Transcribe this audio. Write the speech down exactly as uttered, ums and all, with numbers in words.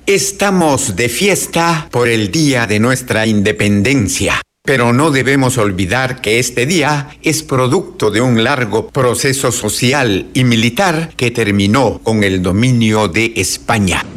Estamos de fiesta por el día de nuestra independencia. Pero no debemos olvidar que este día es producto de un largo proceso social y militar que terminó con el dominio de España.